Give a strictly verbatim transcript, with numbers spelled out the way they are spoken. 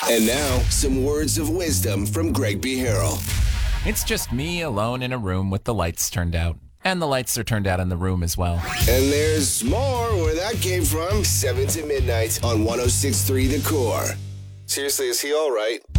And now, some words of wisdom from Greg B. Harrell. It's just me alone in a room with the lights turned out. And the lights are turned out in the room as well. And there's more where that came from. seven to midnight on one oh six point three The Core. Seriously, is he all right?